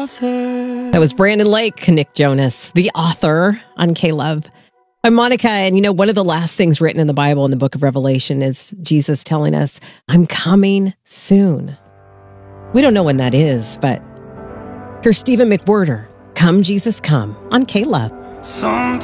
That was Brandon Lake, Nick Jonas, the author on K-Love. I'm Monica, and one of the last things written in the Bible in the book of Revelation is Jesus telling us, I'm coming soon. We don't know when that is, but here's Stephen McWhirter, Come Jesus Come on K-Love. Sometimes